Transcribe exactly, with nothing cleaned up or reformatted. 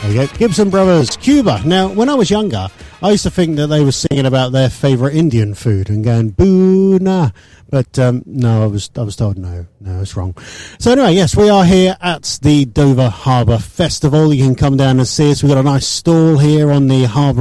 There you go. Gibson Brothers, Cuba. Now, when I was younger, I used to think that they were singing about their favourite Indian food and going, boo, nah. But um, no, I was I was told no, no, it's wrong. So anyway, yes, we are here at the Dover Harbour Festival. You can come down and see us. We've got a nice stall here on the harbour